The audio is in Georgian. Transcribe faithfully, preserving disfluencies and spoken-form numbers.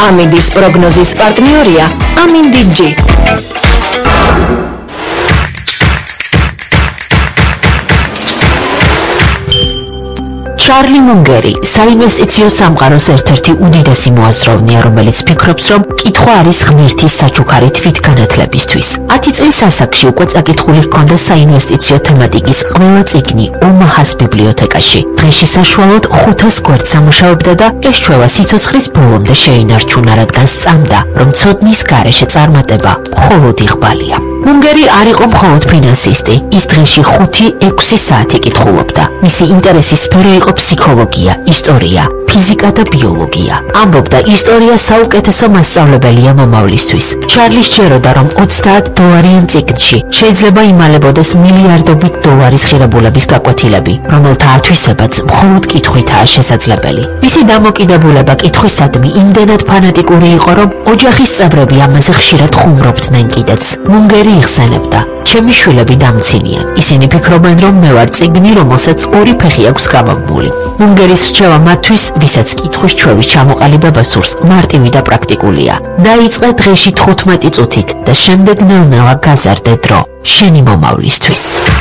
ამინდის პროგნოზის პარტნიორია ამინდი ჯი. ჩარლი მუნგერი, საინვესტიციო სამყაროს ერთ-ერთი უდიდესი მოაზროვნეა, რომელიც ფიქრობს, რომ კითხვა არის ღმერთის საჩუქარი თვითგანათლებისთვის. ათი წლის ასაკში უკვე წაკითხული ჰქონდა საინვესტიციო თემატიკის ყველა წიგნი ომაჰას ბიბლიოთეკაში. დღეში საშუალოდ ხუთას გვერდს ამუშავებდა და ეს ჩვევა სიცოცხლის ბოლომდე შეინარჩუნა, რადგან სწამდა, რომ ცოდნის გარეშე წარმატება მხოლოდ იღბალია. მუნგერი არ იყო მხოლოდ ფინანსისტი, ის დღეში ხუთი ექვსი საათი კითხულობდა. მისი ინტერესის სფერო იყო ფსიქოლოგია, ისტორია, ფიზიკა და ბიოლოგია. ამბობდა, ისტორია საუკეთესო მასწავლებელია მომავლისთვის. ჩარლი სჯეროდა, რომ ოცდაათ დოლარიან წიგნში შეიძლება იმალებოდეს მილიარდობით დოლარის ღირებულების გაკვეთილები, რომელთა ათვისებაც მხოლოდ კითხვითაა შესაძლებელი. მისი დამოკიდებულება კითხვისადმი იმდენად ფანატიკური იყო, რომ ოჯახის წევრები ამაზე ხშირად ხუმრობდნენ კიდეც. მუნგერი იხსენებდა, ჩემი შვილები დამცინიან. ისინი ფიქრობენ, რომ მე ვარ წიგნი, რომელსაც ორი ფეხი აქვს გამაგმული. მუნგერის რჩევა მათთვის, ვისაც კითხვის ჩვევის ჩამოყალიბება სურს, მარტივი და პრაქტიკულია. დაიწყე დღეში თხუთმეტი წუთით და შემდეგ ნელ-ნელა გაზარდე დრო შენი მომავლისთვის.